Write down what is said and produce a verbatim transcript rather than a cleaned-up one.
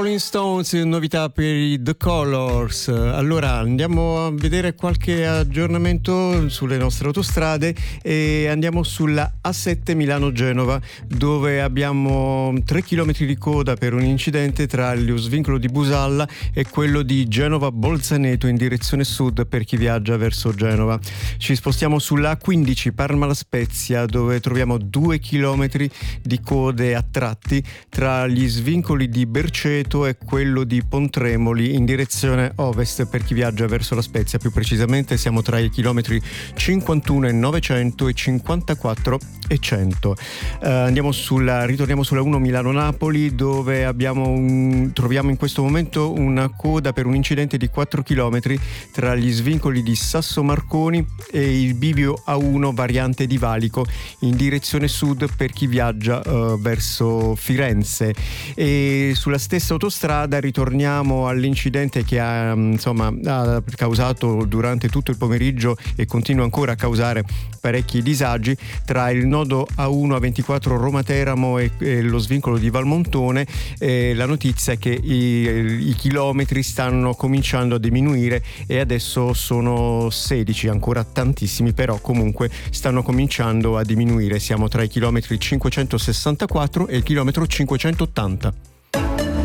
Rolling Stones, novità per i The Colors. Allora andiamo a vedere qualche aggiornamento sulle nostre autostrade e andiamo sulla A sette Milano-Genova, dove abbiamo tre chilometri di coda per un incidente tra lo svincolo di Busalla e quello di Genova-Bolzaneto in direzione sud per chi viaggia verso Genova. Ci spostiamo sulla A quindici Parma-La Spezia, dove troviamo due chilometri di code a tratti tra gli svincoli di Berceto e quello di Pontremoli in direzione ovest per chi viaggia verso La Spezia. Più precisamente siamo tra i chilometri cinquantuno e novecento e cinquantaquattro e cento. Uh, andiamo sulla, ritorniamo sulla uno Milano-Napoli, dove abbiamo un, troviamo in questo momento una coda per un incidente di quattro chilometri tra gli svincoli di Sasso Marconi e il bivio A uno variante di Valico in direzione sud per chi viaggia uh, verso Firenze. E sulla stessa autostrada ritorniamo all'incidente che ha, insomma, ha causato durante tutto il pomeriggio e continua ancora a causare parecchi disagi tra il nodo A uno A ventiquattro Roma Teramo e, e lo svincolo di Valmontone. Eh, la notizia è che i, i chilometri stanno cominciando a diminuire e adesso sono sedici, ancora tantissimi, però comunque stanno cominciando a diminuire. Siamo tra i chilometri cinquecentosessantaquattro e il chilometro cinquecentottanta.